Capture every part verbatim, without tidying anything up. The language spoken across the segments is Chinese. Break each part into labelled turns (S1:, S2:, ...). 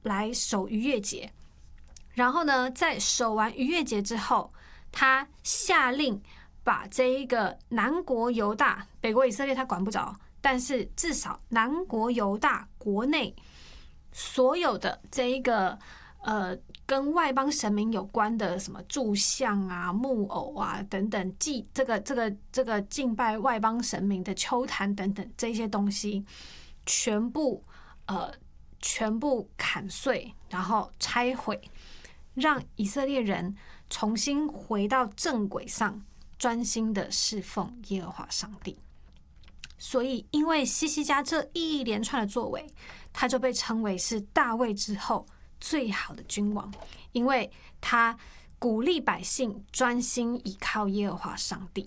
S1: 来守逾越节，然后呢，在守完逾越节之后，他下令把这一个南国犹大，北国以色列他管不着，但是至少南国犹大国内所有的这一个呃跟外邦神明有关的什么柱像啊、木偶啊等等，祭这个这个这个敬拜外邦神明的丘坛等等这些东西，全部呃全部砍碎，然后拆毁，让以色列人重新回到正轨上，专心的侍奉耶和华上帝。所以因为西西家这一连串的作为，他就被称为是大卫之后最好的君王，因为他鼓励百姓专心依靠耶和华上帝。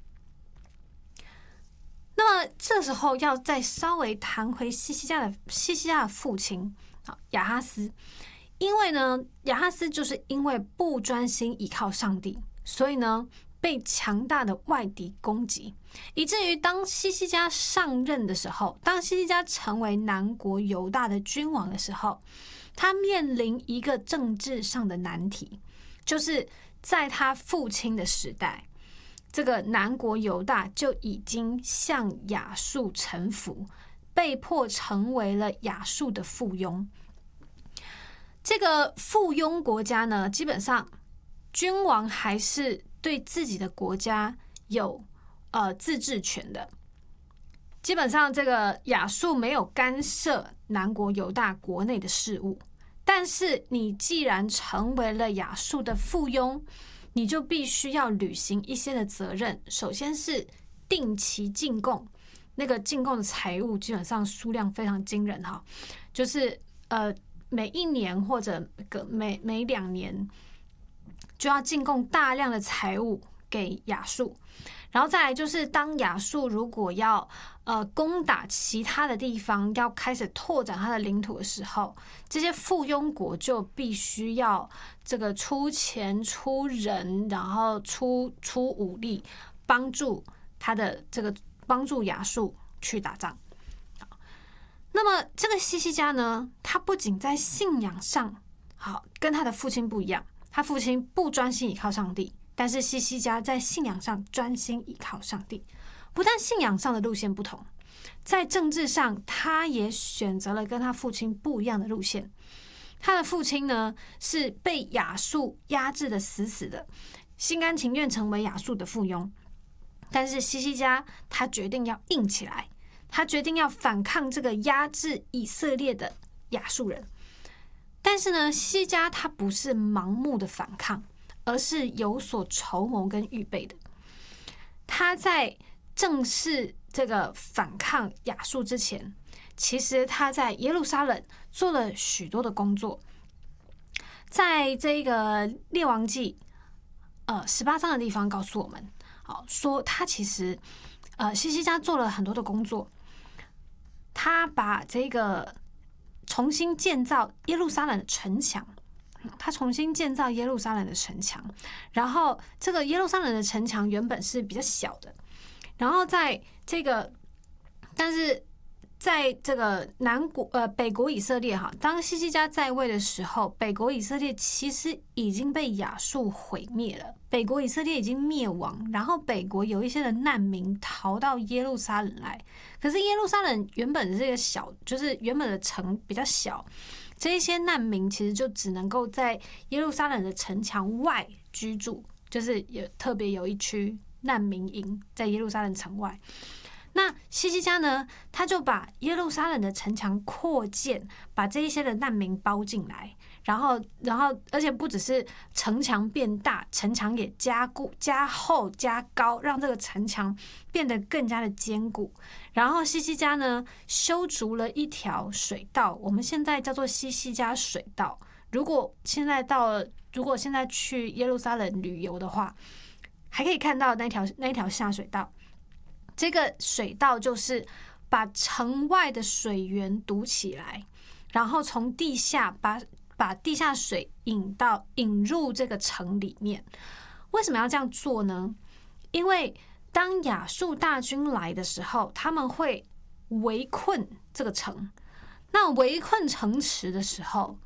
S1: 那么这时候要再稍微谈回西西家的西西家的父亲亚哈斯，因为呢亚哈斯就是因为不专心依靠上帝，所以呢被强大的外敌攻击，以至于当西西家上任的时候，当西西家成为南国犹大的君王的时候，他面临一个政治上的难题，就是在他父亲的时代，这个南国犹大就已经向亚述臣服，被迫成为了亚述的附庸。这个附庸国家呢，基本上君王还是对自己的国家有呃自治权的。基本上这个亚述没有干涉南国犹大国内的事务，但是你既然成为了亚述的附庸，你就必须要履行一些的责任。首先是定期进贡，那个进贡的财物基本上数量非常惊人哈，就是呃每一年或者每每两年就要进贡大量的财物给亚述。然后再来就是当亚述如果要呃攻打其他的地方，要开始拓展它的领土的时候，这些附庸国就必须要这个出钱出人，然后出出武力，帮助他的这个帮助亚述去打仗。那么这个西西家呢，他不仅在信仰上好跟他的父亲不一样，他父亲不专心依靠上帝，但是西西家在信仰上专心依靠上帝。不但信仰上的路线不同，在政治上他也选择了跟他父亲不一样的路线。他的父亲呢是被亚述压制的死死的，心甘情愿成为亚述的附庸。但是西西家他决定要硬起来，他决定要反抗这个压制以色列的亚述人。但是呢，西西家他不是盲目的反抗，而是有所筹谋跟预备的。他在正式这个反抗亚述之前，其实他在耶路撒冷做了许多的工作。在这个列王记呃十八章的地方告诉我们，好说他其实呃西西家做了很多的工作，他把这个重新建造耶路撒冷的城墙。他重新建造耶路撒冷的城墙，然后这个耶路撒冷的城墙原本是比较小的，然后在这个，但是在这个南国呃北国以色列哈，当西西家在位的时候，北国以色列其实已经被亚述毁灭了，北国以色列已经灭亡，然后北国有一些的难民逃到耶路撒冷来，可是耶路撒冷原本是一个小，就是原本的城比较小。这一些难民其实就只能够在耶路撒冷的城墙外居住，就是有特别有一区难民营在耶路撒冷城外。那西西家呢，他就把耶路撒冷的城墙扩建，把这一些的难民包进来，然后，然后，而且不只是城墙变大，城墙也加固、加厚、加高，让这个城墙变得更加的坚固。然后西西家呢，修筑了一条水道，我们现在叫做西西家水道。如果现在到了，如果现在去耶路撒冷旅游的话，还可以看到那条那条下水道。这个水道就是把城外的水源堵起来，然后从地下把把地下水引到引入这个城里面。为什么要这样做呢？因为当亚述大军来的时候，他们会围困这个城。那围困城池的时候，